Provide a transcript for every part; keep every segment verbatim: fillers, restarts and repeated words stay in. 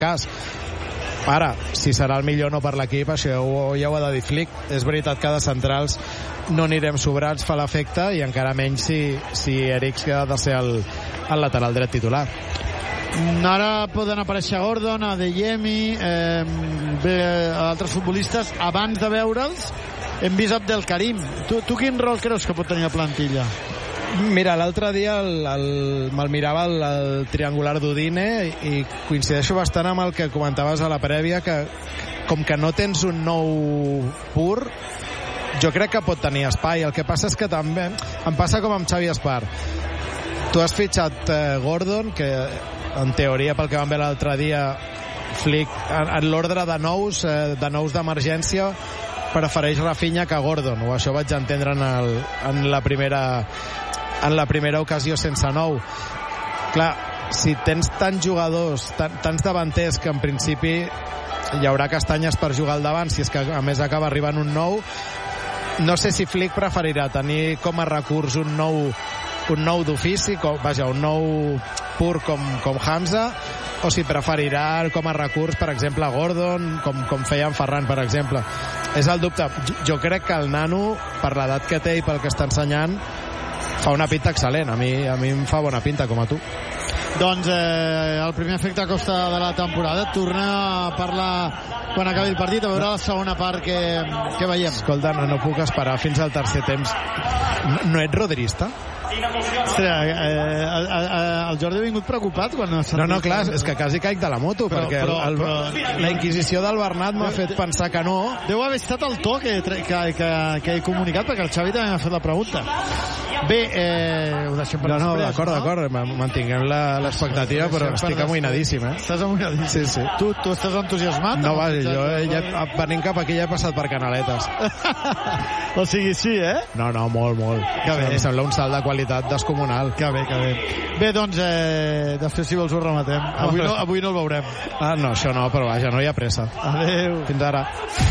cas. Ara, si serà el millor no per l'equip, això ja ho, ja ho ha de dir Flick. És veritat que de centrals no anirem sobrats, fa l'efecte, i encara menys si, si Eriksen ha de ser el, el lateral dret titular. Ara poden aparèixer Gordon, Adeyemi, eh, bé, altres futbolistes. Abans de veure'ls hem vist Abdelkarim. Tu, tu quin rol creus que pot tenir la plantilla? Mira, l'altre dia el, el, me'l mirava el, el triangular d'Udine i coincideixo bastant amb el que comentaves a la prèvia, que com que no tens un nou pur, jo crec que pot tenir espai. El que passa és que també em passa com amb Xavi Espar. Tu has fitxat eh, Gordon, que en teoria, pel que vam veure l'altre dia, Flick, en, en l'ordre de nous, eh, de nous d'emergència, prefereix Rafinha que Gordon, o això vaig entendre en, el, en la primera en la primera ocasió sense nou. Clar, si tens tants jugadors, tan, tants davanters, que en principi hi haurà castanyes per jugar al davant, si és que a més acaba arribant un nou, no sé si Flick preferirà tenir com a recurs un nou un nou d'ofici, com, vaja, un nou pur com, com Hamza, o si preferirà com a recurs, per exemple, Gordon, com, com feia en Ferran, per exemple. És el dubte. Jo, jo crec que el nano, per l'edat que té i pel que està ensenyant, fa una pinta excel·lent. A mi, a mi em fa bona pinta, com a tu. Doncs eh, el primer efecte a costa de la temporada. Tornem a parlar quan acabi el partit, a veure la segona part que, que veiem. Escolta, no, no puc esperar fins al tercer temps. No, no ets roderista? Ostres, eh, eh, el Jordi ha vingut preocupat quan... No, no, clar, és que quasi caic de la moto, però, perquè però, el, el, però, la inquisició del Bernat m'ha fet pensar que no. Deu haver estat el to que, que, que, que he comunicat, perquè el Xavi també m'ha fet la pregunta. Bé, eh, ho deixem per no, no, després. D'acord, no, d'acord, mantinguem l'espectativa, però estic amoïnadíssim, eh? Estàs amoïnadíssim? Sí, sí. Tu, tu estàs entusiasmat? No, va, jo ja, venint cap aquí ja he passat per Canaletes. O sigui, sí, eh? No, no, molt, molt. Que bé. Em sembla un salt de qualitat descomunal. Que bé, que bé. Bé, doncs, eh, després si vols ho rematem. Avui no, avui no el veurem. Ah, no, això no, però vaja, no hi ha pressa. Adéu. Fins ara.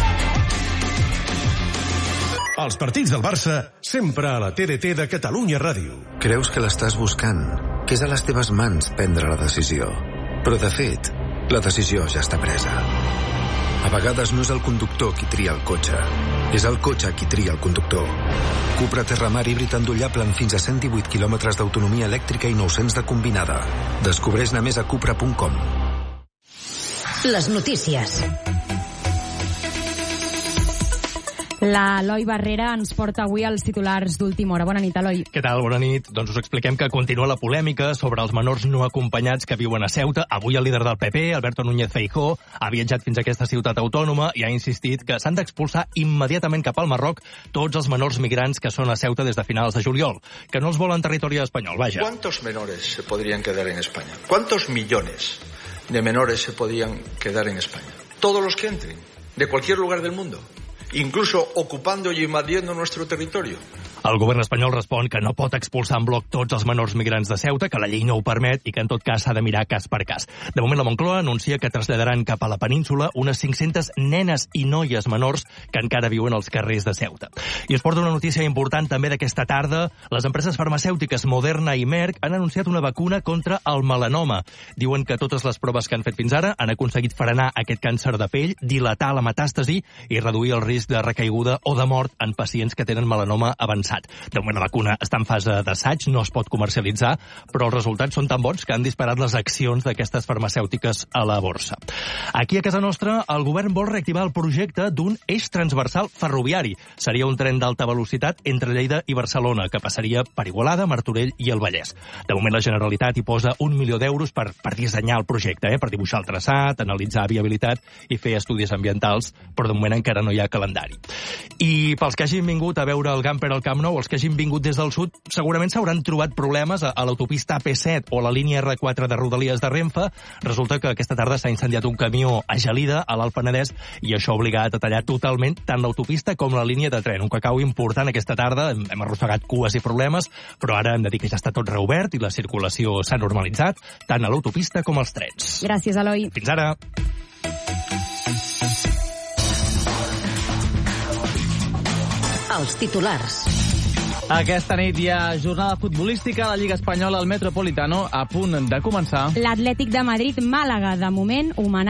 Els partits del Barça, sempre a la T D T de Catalunya Ràdio. Creus que l'estàs buscant, que és a les teves mans prendre la decisió. Però, de fet, la decisió ja està presa. A vegades no és el conductor qui tria el cotxe, és el cotxe qui tria el conductor. Cupra Terramar híbrid endollable amb fins a cent divuit quilòmetres d'autonomia elèctrica i nou-cents de combinada. Descobreix-ne més a cupra punt com. Les notícies. La Eloi Barrera ens porta avui els titulars d'última hora. Bona nit, Eloi. Què tal? Bona nit. Doncs us expliquem que continua la polèmica sobre els menors no acompanyats que viuen a Ceuta. Avui el líder del P P, Alberto Núñez Feijóo, ha viatjat fins a aquesta ciutat autònoma i ha insistit que s'han d'expulsar immediatament cap al Marroc tots els menors migrants que són a Ceuta des de finals de juliol, que no els volen territori espanyol, vaja. ¿Cuántos menores se podrían quedar en España? ¿Cuántos millones de menores se podrían quedar en España? Todos los que entren, de cualquier lugar del mundo. Incluso ocupando y invadiendo nuestro territorio. El govern espanyol respon que no pot expulsar en bloc tots els menors migrants de Ceuta, que la llei no ho permet i que en tot cas s'ha de mirar cas per cas. De moment la Moncloa anuncia que traslladaran cap a la península unes cinc-centes nenes i noies menors que encara viuen als carrers de Ceuta. I es porta una notícia important també d'aquesta tarda. Les empreses farmacèutiques Moderna i Merck han anunciat una vacuna contra el melanoma. Diuen que totes les proves que han fet fins ara han aconseguit frenar aquest càncer de pell, dilatar la metàstasi i reduir el risc de recaiguda o de mort en pacients que tenen melanoma avançat. De moment la vacuna està en fase d'assaig, no es pot comercialitzar, però els resultats són tan bons que han disparat les accions d'aquestes farmacèutiques a la borsa. Aquí a casa nostra, el govern vol reactivar el projecte d'un eix transversal ferroviari. Seria un tren d'alta velocitat entre Lleida i Barcelona, que passaria per Igualada, Martorell i el Vallès. De moment la Generalitat hi posa un milió d'euros per, per dissenyar el projecte, eh? per dibuixar el traçat, analitzar viabilitat i fer estudis ambientals, però de moment encara no hi ha calendari. I pels que hagin vingut a veure el Gamper al Camp Nou, els que hagin vingut des del sud, segurament s'hauran trobat problemes a, a l'autopista A P set o a la línia R quatre de Rodalies de Renfe. Resulta que aquesta tarda s'ha incendiat un camió a Gelida, a l'Alt Penedès, i això ha obligat a tallar totalment tant l'autopista com la línia de tren. Un cacau important aquesta tarda, hem, hem arrossegat cues i problemes, però ara hem de dir que ja està tot reobert i la circulació s'ha normalitzat, tant a l'autopista com als trens. Gràcies, Eloi. Fins ara. Els titulars. Aquesta nit hi ha jornada futbolística a la Lliga Espanyola al Metropolitano a punt de començar. L'Atlètic de Madrid-Màlaga, de moment, homenatge